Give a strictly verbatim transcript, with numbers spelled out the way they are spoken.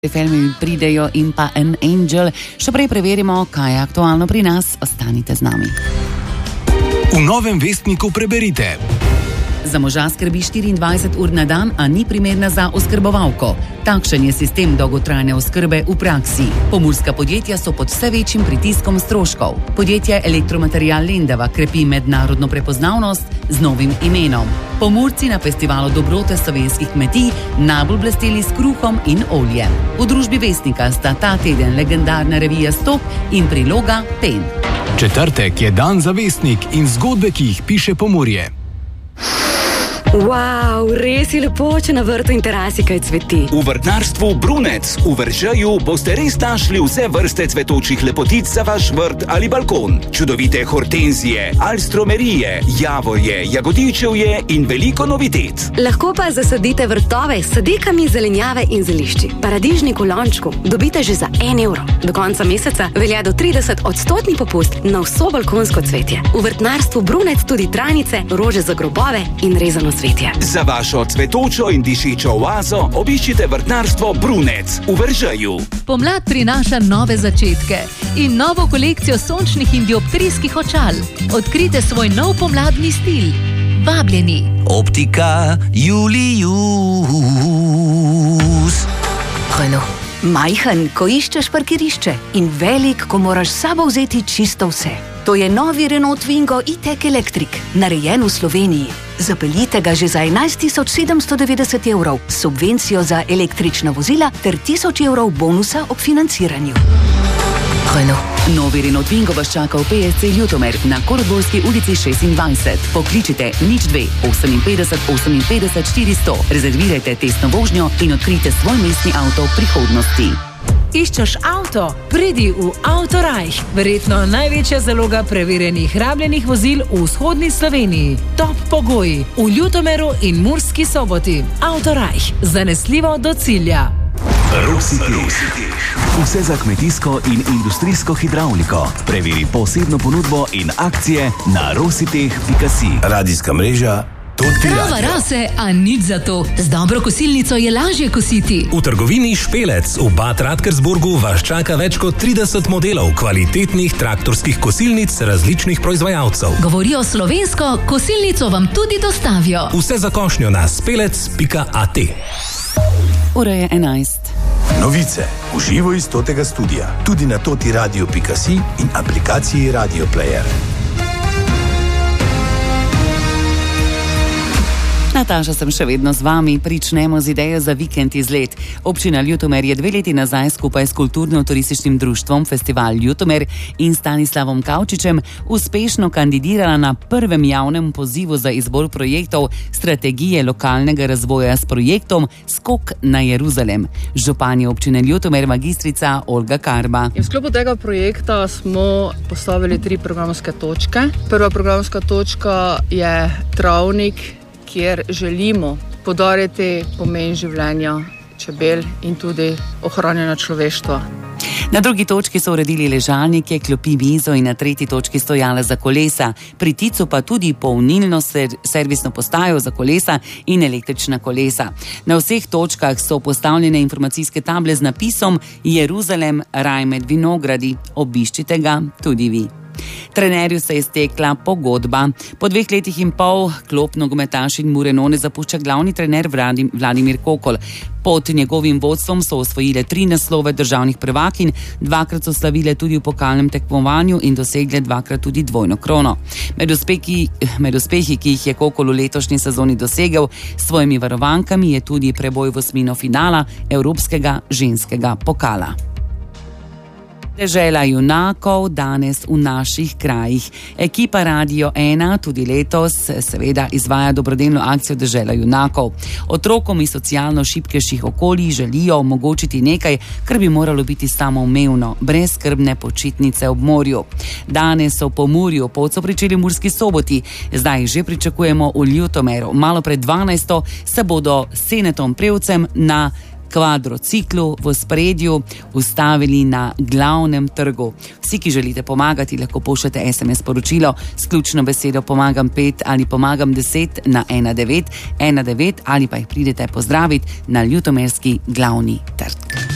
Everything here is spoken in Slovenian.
Filmi pridejo in pa An Angel. Še prej preverimo, kaj je aktualno pri nas. Ostanite z nami. V Novem vestniku preberite. Za moža skrbi štiriindvajset ur na dan, a ni primerna za oskrbovalko. Takšen je sistem dolgotrajne oskrbe v praksi. Pomurska podjetja so pod vse večjim pritiskom stroškov. Podjetje Elektromaterial Lendava krepi mednarodno prepoznavnost z novim imenom. Pomurci na festivalu dobrote slovenskih kmetij najbolj blesteli s kruhom in oljem. V družbi Vestnika sta ta teden legendarna revija Stop in priloga Pen. Četrtek je dan za Vestnik in zgodbe, ki jih piše Pomurje. Wow, res je lepo, če na vrtu in terasi kaj cveti. V vrtnarstvu Brunec v Veržeju boste res našli vse vrste cvetočih lepotic za vaš vrt ali balkon. Čudovite hortenzije, alstromerije, javorje, jagodičevje in veliko novitet. Lahko pa zasadite vrtove s sadikami zelenjave in zelišči. Paradižnik v lončku dobite že za en evro. Do konca meseca velja do trideset odstotni popust na vso balkonsko cvetje. V vrtnarstvu Brunec tudi trajnice, rože za grobove in rezano cvetje. Za vašo cvetočo in dišečo oazo obiščite vrtnarstvo Brunec v Veržeju. Pomlad prinaša nove začetke in novo kolekcijo sončnih in dioptrijskih očal. Odkrite svoj nov pomladni stil. Vabljeni. Optika Julius. Renault. Majhen, ko iščeš parkirišče, in velik, ko moraš s sabo vzeti čisto vse. To je novi Renault Twingo e-tech Electric, narejen v Sloveniji. Zapeljite ga že za enajst tisoč sedemsto devetdeset evrov, subvencijo za električna vozila ter tisoč evrov bonusa ob financiranju. Renault. Novi Renault Twingo vas čaka v P S C Ljutomer na Koroborski ulici šestindvajset. Pokličite nič dve oseminpetdeset oseminpetdeset štiristo. Rezervirajte testno vožnjo in odkrijte svoj mestni avto prihodnosti. Iščeš avto? Pridi v Autorajh. Verjetno največja zaloga preverjenih rabljenih vozil v vzhodni Sloveniji. Top pogoji v Ljutomeru in Murski Soboti. Autorajh. Zanesljivo do cilja. Rositeh. Vse za kmetijsko in industrijsko hidravliko. Preveri posebno ponudbo in akcije na rositeh pika si. Radijska mreža Trava rase, a nič za to. Z dobro kosilnico je lažje kositi. V trgovini Špelec v Bad Radkersburgu vas čaka več kot trideset modelov kvalitetnih traktorskih kosilnic različnih proizvajalcev. Govorijo slovensko, kosilnico vam tudi dostavijo. Vse za košnjo na spelec pika a t. Ura je enajst. Novice v živo iz Totega studia, tudi na toti radio pika si in aplikaciji Radio Player. Nataša, sem še vedno z vami. Pričnemo z idejo za vikend izlet. Občina Ljutomer je dve leti nazaj skupaj s kulturno-turističnim društvom Festival Ljutomer in Stanislavom Kavčičem uspešno kandidirala na prvem javnem pozivu za izbor projektov strategije lokalnega razvoja s projektom Skok na Jeruzalem. Županja občine Ljutomer magistrica Olga Karba. In v sklopu tega projekta smo postavili tri programske točke. Prva programska točka je travnik, kjer želimo poudariti pomen življenja čebel in tudi ohranjanja človeštva. Na drugi točki so uredili ležalnike, klopi, mizo in na tretji točki stojala za kolesa. Pri Ticu pa tudi polnilno ser- servisno postajo za kolesa in električna kolesa. Na vseh točkah so postavljene informacijske table z napisom Jeruzalem, raj med vinogradi. Obiščite ga tudi vi. Trenerju se je stekla pogodba. Po dveh letih in pol klop nogometaš in Murenone zapušča glavni trener Vladimir Kokol. Pod njegovim vodstvom so osvojile tri naslove državnih prvakinj, dvakrat so slavile tudi v pokalnem tekmovanju in dosegle dvakrat tudi dvojno krono. Med uspehi, med uspehi, ki jih je Kokol v letošnji sezoni dosegel s svojimi varovankami, je tudi preboj v osmino finala Evropskega ženskega pokala. Dežela junakov danes v naših krajih. Ekipa Radio ena tudi letos seveda izvaja dobrodelno akcijo Dežela junakov. Otrokom iz socialno šibkejših okolij želijo omogočiti nekaj, kar bi moralo biti samoumevno, brezskrbne počitnice ob morju. Danes so v Pomurju, pot so pričeli v Murski Soboti, zdaj že pričakujemo v Ljutomeru. Malo pred dvanajsto se bodo s Senetom Prevcem na kvadrociklu v spredju ustavili na glavnem trgu. Vsi, ki želite pomagati, lahko pošljete es em es sporočilo s ključno besedo pomagam pet ali pomagam deset na ena devet ena devet ali pa jih pridete pozdraviti na ljutomerski glavni trg.